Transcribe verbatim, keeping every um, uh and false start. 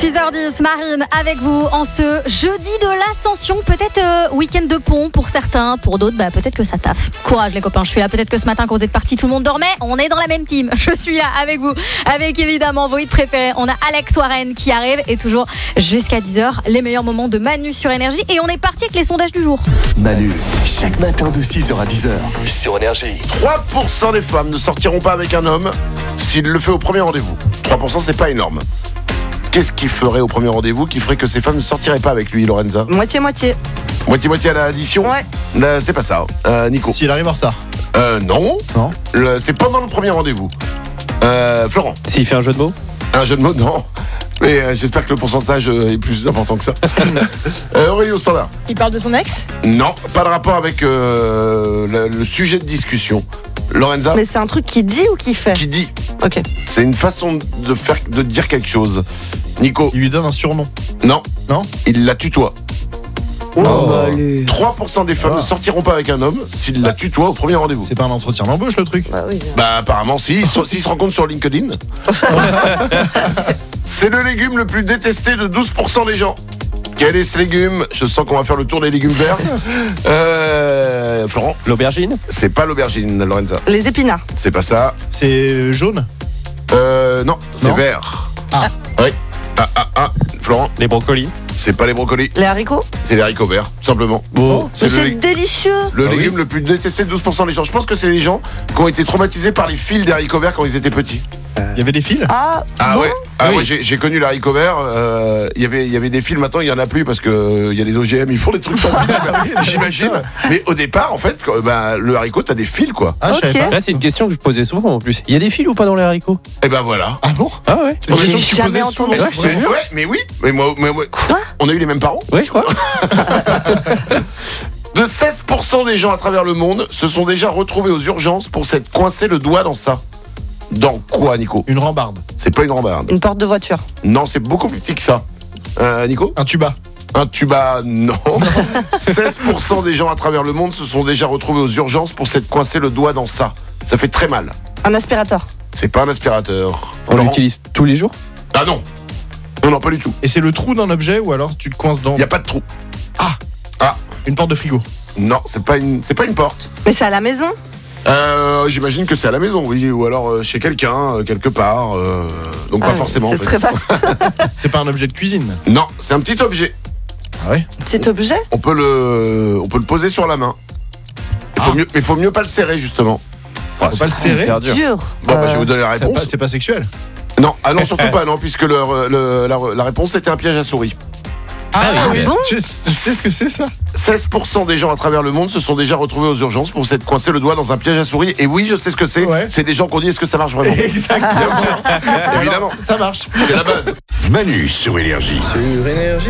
six heures dix, Marine avec vous en ce jeudi de l'Ascension. Peut-être euh, week-end de pont pour certains, pour d'autres, bah, peut-être que ça taffe. Courage les copains, je suis là. Peut-être que ce matin quand vous êtes partis, tout le monde dormait. On est dans la même team. Je suis là avec vous, avec évidemment vos hits préférés. On a Alex Warren qui arrive et toujours jusqu'à dix heures, les meilleurs moments de Manu sur Énergie. Et on est parti avec les sondages du jour. Manu, chaque matin de six heures à dix heures sur Énergie. trois pour cent des femmes ne sortiront pas avec un homme s'il le fait au premier rendez-vous. trois pour cent, c'est pas énorme. Qu'est-ce qu'il ferait au premier rendez-vous qui ferait que ces femmes ne sortiraient pas avec lui, Lorenza ? Moitié-moitié. Moitié-moitié à l'addition ? Ouais. Là, c'est pas ça. Euh, Nico ? S'il arrive en retard. Euh, non. Non. Le- c'est pendant le premier rendez-vous. Euh, Florent ? S'il fait un jeu de mots. Un jeu de mots ? Non. Mais euh, j'espère que le pourcentage euh, est plus important que ça. euh, Aurélie au standard ? Il parle de son ex ? Non, pas de rapport avec euh, le, le sujet de discussion. Lorenza ? Mais c'est un truc qui dit ou qui fait ? Qui dit ? Ok. C'est une façon de faire, de dire quelque chose. Nico ? Il lui donne un surnom. Non. Non. Il la tutoie. Oh, bah, allez. trois pour cent des femmes Ah. ne sortiront pas avec un homme s'il la tutoie au premier rendez-vous. C'est pas un entretien d'embauche le truc. Bah oui. Bah apparemment si, ils sont- s'ils se rencontrent sur LinkedIn. C'est le légume le plus détesté de douze pour cent des gens. Quel est ce légume ? Je sens qu'on va faire le tour des légumes verts. Euh, Florent ? L'aubergine. C'est pas l'aubergine, Lorenza. Les épinards. C'est pas ça. C'est jaune. Euh, non, c'est Non. vert. Ah. Oui. Ah, ah, ah. Florent ? Les brocolis. C'est pas les brocolis, Les haricots. c'est les haricots verts, tout simplement. Oh. C'est Mais le, c'est lég- délicieux. le Ah oui. légume le plus détesté de douze pour cent des gens. Je pense que c'est les gens qui ont été traumatisés par les fils des haricots verts quand ils étaient petits. Il y avait des fils. Ah, Ah bon ouais, ah Oui. ouais, j'ai, j'ai connu l'haricot vert. euh, Il y avait, il y avait des fils. Maintenant, il y en a plus parce que euh, il y a les O G M. Ils font des trucs sans fil. J'imagine. Mais au départ, en fait, quand- bah, le haricot, t'as des fils, quoi. Ah, je savais Ok. pas. Là, c'est une question que je posais souvent en plus. Il y a des fils ou pas dans les haricots? Et ben voilà. Ah bon? Ah ouais. C'est une question que tu jamais posais entendu. souvent. Ouais, je te jure. Ouais, mais oui. Mais moi, mais moi- on a eu les mêmes parents. Ouais, je crois. De seize pour cent des gens à travers le monde se sont déjà retrouvés aux urgences pour s'être coincé le doigt dans ça. Dans quoi, Nico? Une rambarde. C'est pas une rambarde. Une porte de voiture. Non, c'est beaucoup plus petit que ça. Euh, Nico? Un tuba. Un tuba, non. seize pour cent des gens à travers le monde se sont déjà retrouvés aux urgences pour s'être coincé le doigt dans ça. Ça fait très mal. Un aspirateur. C'est pas un aspirateur. On Laurent? l'utilise tous les jours. Ah non. Non, non, pas du tout. Et c'est le trou d'un objet ou alors tu te coinces dans Il y a pas de trou. une porte de frigo. Non, c'est pas une, c'est pas une porte. Mais c'est à la maison. Euh, j'imagine que c'est à la maison, oui, ou alors euh, chez quelqu'un, euh, quelque part. euh, donc Ah, pas forcément. C'est en fait. très vaste. C'est pas un objet de cuisine. Non, c'est un petit objet. Ah ouais. Cet objet. On peut le, on peut le poser sur la main. Il faut Ah. mieux, mais faut mieux pas le serrer justement. Faut pas le serrer. faire dur. Dur. Bon, bah, Euh, je vais vous donner la C'est réponse. pas, c'est pas sexuel. Non, ah non, surtout pas, non, puisque le, le- la, la réponse était un piège à souris. Ah, oui. bon Tu sais, tu sais ce que c'est ça? seize pour cent des gens à travers le monde se sont déjà retrouvés aux urgences pour s'être coincé le doigt dans un piège à souris. Et oui, je sais ce que c'est. Ouais. C'est des gens qu'on dit est-ce que ça marche vraiment? Exactement. Évidemment, Ça marche. c'est la base. Manu sur Énergie. Sur Énergie.